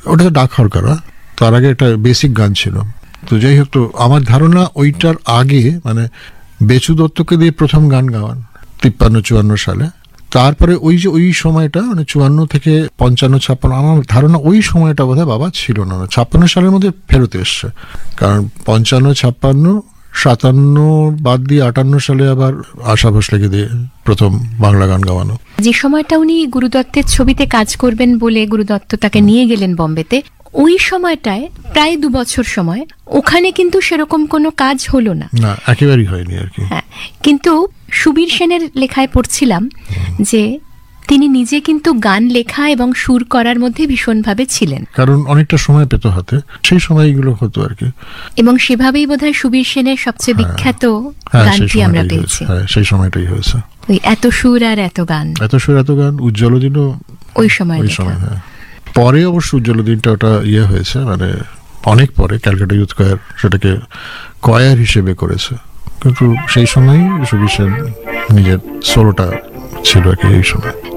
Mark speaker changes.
Speaker 1: ওটা তো ডাক হরকারা, তার আগে একটা বেসিক গান ছিল। তো যাই হোক, তো আমার ধারণা ওইটার আগে মানে বেচু দত্তকে দিয়ে প্রথম গান গাওয়ান 53-54 সালে। তারপরে ওই সময়টা মানে 54 থেকে 55-56, আমার ধারণা ওই সময়টা বোধহয় বাবা ছিল না, 56 সালের মধ্যে ফেরত এসছে। কারণ 55-56-57 বাদ দিয়ে 58 সালে আবার আশা ভোসলেকে দিয়ে প্রথম বাংলা গান গাওয়ানো।
Speaker 2: যে সময়টা উনি গুরুদত্তের ছবিতে কাজ করবেন বলে গুরুদত্ত তাকে নিয়ে গেলেন বম্বেতে, ওই সময়টায় প্রায় 2 বছর সময় ওখানে কিন্তু সেরকম কোনো কাজ হলো না,
Speaker 1: একেবারেই হয়নি আর কি।
Speaker 2: হ্যাঁ, কিন্তু সুবীর সেনের লেখায় পড়ছিলাম যে তিনি নিজে কিন্তু গান লেখা এবং সুর করার মধ্যে ভীষণভাবে ছিলেন,
Speaker 1: কারণ অনেকটা সময় পেত হাতে, সেই সময়গুলো হতো আর কি।
Speaker 2: এবং সেভাবেই বোধহয় সুবীর সেনের সবচেয়ে বিখ্যাত গানটি আমরা পেয়েছি।
Speaker 1: সেই সময়টাই হয়েছে,
Speaker 2: ওই এত সুর আর এত গান,
Speaker 1: উজ্জ্বল দিনও
Speaker 2: ওই সময়।
Speaker 1: হ্যাঁ, পরে অবশ্য উজ্জ্বল দিনটা ওটা হয়েছে, মানে অনেক পরে ক্যালকাটা ইউথ কয়ার সেটাকে কয়ার হিসেবে করেছে, কিন্তু সেই সময় সুবীর সেন নিজের সোলোটা ছিল আর কি এই সময়।